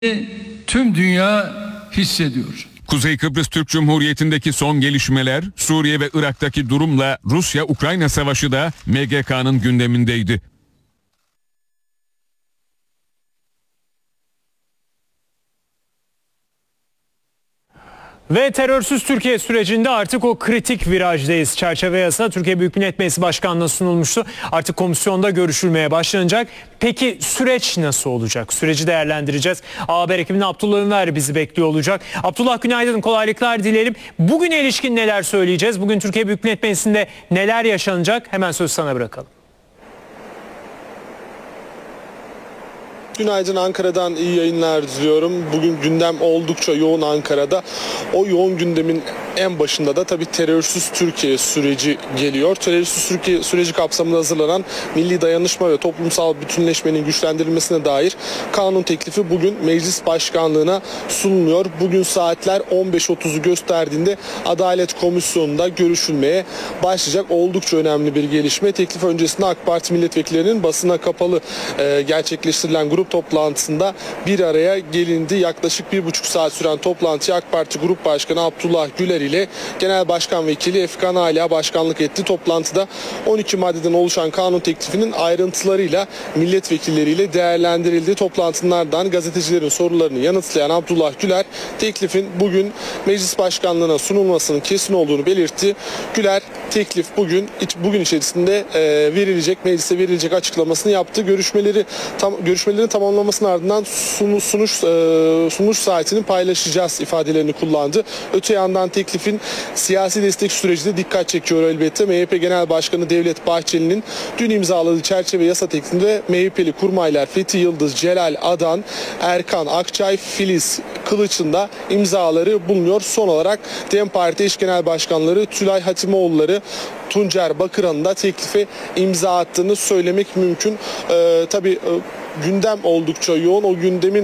tüm dünya hissediyor. Kuzey Kıbrıs Türk Cumhuriyeti'ndeki son gelişmeler, Suriye ve Irak'taki durumla Rusya-Ukrayna savaşı da MGK'nın gündemindeydi. Ve terörsüz Türkiye sürecinde artık o kritik virajdayız. Çerçeve yasa Türkiye Büyük Millet Meclisi Başkanlığı'na sunulmuştu. Artık komisyonda görüşülmeye başlanacak. Peki süreç nasıl olacak? Süreci değerlendireceğiz. Haber ekibinden Abdullah Ünver bizi bekliyor olacak. Abdullah günaydın, kolaylıklar dileyelim. Bugüne ilişkin neler söyleyeceğiz? Bugün Türkiye Büyük Millet Meclisi'nde neler yaşanacak? Hemen sözü sana bırakalım. Günaydın, Ankara'dan iyi yayınlar diliyorum. Bugün gündem oldukça yoğun Ankara'da. O yoğun gündemin en başında da tabii terörsüz Türkiye süreci geliyor. Terörsüz Türkiye süreci kapsamında hazırlanan Milli Dayanışma ve Toplumsal Bütünleşmenin güçlendirilmesine dair kanun teklifi bugün Meclis Başkanlığı'na sunuluyor. Bugün saatler 15.30'u gösterdiğinde Adalet Komisyonu'nda görüşülmeye başlayacak. Oldukça önemli bir gelişme. Teklif öncesinde AK Parti milletvekillerinin basına kapalı gerçekleştirilen grup toplantısında bir araya gelindi. Yaklaşık 1,5 saat süren toplantıya AK Parti Grup Başkanı Abdullah Güler ile Genel Başkan Vekili Efkan Ala başkanlık etti. Toplantıda 12 maddeden oluşan kanun teklifinin ayrıntılarıyla milletvekilleriyle değerlendirildi. Toplantılardan gazetecilerin sorularını yanıtlayan Abdullah Güler, teklifin bugün Meclis Başkanlığı'na sunulmasının kesin olduğunu belirtti. Güler, teklif bugün içerisinde meclise verilecek açıklamasını yaptı. Görüşmelerin tamamlanmasının ardından sunuş saatini paylaşacağız ifadelerini kullandı. Öte yandan teklifin siyasi destek süreci de dikkat çekiyor elbette. MHP Genel Başkanı Devlet Bahçeli'nin dün imzaladığı çerçeve yasa teklifinde MHP'li kurmaylar Fethi Yıldız, Celal Adan, Erkan Akçay, Filiz Kılıç'ın da imzaları bulunuyor. Son olarak DEM Parti eş genel başkanları Tülay Hatimoğulları, Tuncer Bakıran'ın da teklife imza attığını söylemek mümkün. Tabii gündem oldukça yoğun. O gündemin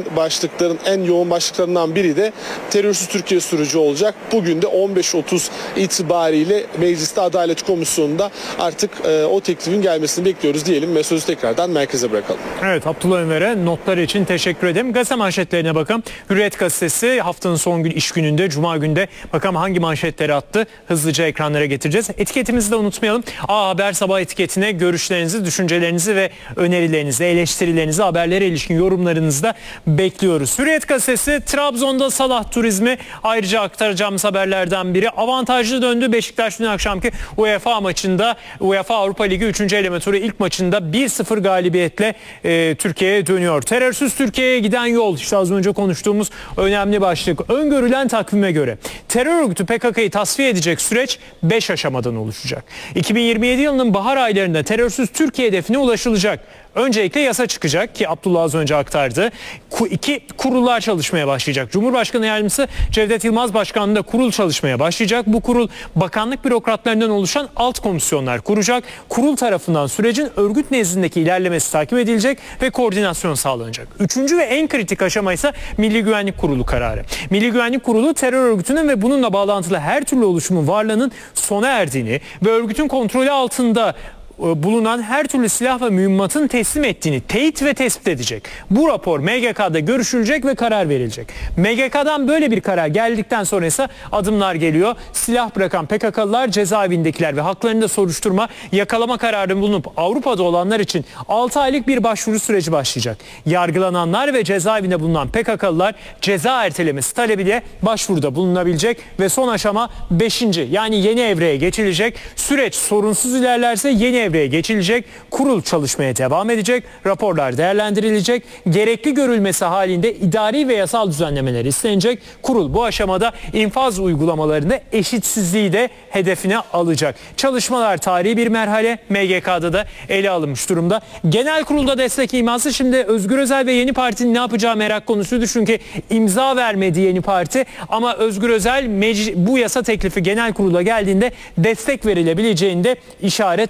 en yoğun başlıklarından biri de terörsüz Türkiye süreci olacak. Bugün de 15.30 itibariyle Mecliste Adalet Komisyonu'nda artık o teklifin gelmesini bekliyoruz diyelim ve sözü tekrardan merkeze bırakalım. Evet, Abdullah Ömer'e notlar için teşekkür ederim. Gazete manşetlerine bakalım. Hürriyet gazetesi haftanın son iş gününde, Cuma günde bakalım hangi manşetleri attı. Hızlıca ekranlara getireceğiz. Etiketimizi de unutmayalım. A Haber sabah etiketine görüşlerinizi, düşüncelerinizi ve önerilerinizi, eleştirilerinizi, haberlere ilişkin yorumlarınızı da bekliyoruz. Hürriyet gazetesi Trabzon'da Salah turizmi ayrıca aktaracağımız haberlerden biri. Avantajlı döndü. Beşiktaş dün akşamki UEFA maçında, UEFA Avrupa Ligi 3. eleme turu ilk maçında 1-0 galibiyetle Türkiye'ye dönüyor. Terörsüz Türkiye'ye giden yol, işte az önce konuştuğumuz önemli başlık. Öngörülen takvime göre terör örgütü PKK'yı tasfiye edecek süreç 5 aşamadan oluşacak. 2027 yılının bahar aylarında terörsüz Türkiye hedefine ulaşılacak. Öncelikle yasa çıkacak ki Abdullah az önce aktardı. İki kurullar çalışmaya başlayacak. Cumhurbaşkanı Yardımcısı Cevdet Yılmaz Başkanlığı'nda kurul çalışmaya başlayacak. Bu kurul bakanlık bürokratlarından oluşan alt komisyonlar kuracak. Kurul tarafından sürecin örgüt nezdindeki ilerlemesi takip edilecek ve koordinasyon sağlanacak. Üçüncü ve en kritik aşama ise Milli Güvenlik Kurulu kararı. Milli Güvenlik Kurulu terör örgütünün ve bununla bağlantılı her türlü oluşumun varlığının sona erdiğini ve örgütün kontrolü altında bulunan her türlü silah ve mühimmatın teslim ettiğini teyit ve tespit edecek. Bu rapor MGK'da görüşülecek ve karar verilecek. MGK'dan böyle bir karar geldikten sonra ise adımlar geliyor. Silah bırakan PKK'lılar, cezaevindekiler ve haklarında soruşturma, yakalama kararı bulunup Avrupa'da olanlar için 6 aylık bir başvuru süreci başlayacak. Yargılananlar ve cezaevinde bulunan PKK'lılar ceza ertelemesi talebiyle başvuruda bulunabilecek ve son aşama 5. yani yeni evreye geçilecek. Süreç sorunsuz ilerlerse yeni evreye geçilecek. Kurul çalışmaya devam edecek. Raporlar değerlendirilecek. Gerekli görülmesi halinde idari ve yasal düzenlemeler istenecek. Kurul bu aşamada infaz uygulamalarında eşitsizliği de hedefine alacak. Çalışmalar tarihi bir merhale. MGK'da da ele alınmış durumda. Genel kurulda destek iması şimdi Özgür Özel ve Yeni Parti'nin ne yapacağı merak konusuydu. Çünkü imza vermedi Yeni Parti ama Özgür Özel bu yasa teklifi genel kurula geldiğinde destek verilebileceğini de işaret etti.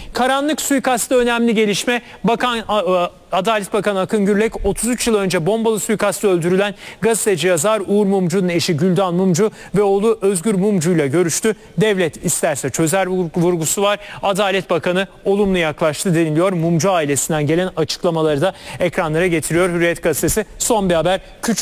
Karanlık suikastı önemli gelişme. Adalet Bakanı Akın Gürlek 33 yıl önce bombalı suikastla öldürülen gazeteci yazar Uğur Mumcu'nun eşi Güldan Mumcu ve oğlu Özgür Mumcu ile görüştü. Devlet isterse çözer vurgusu var. Adalet Bakanı olumlu yaklaştı deniliyor. Mumcu ailesinden gelen açıklamaları da ekranlara getiriyor Hürriyet gazetesi. Son bir haber.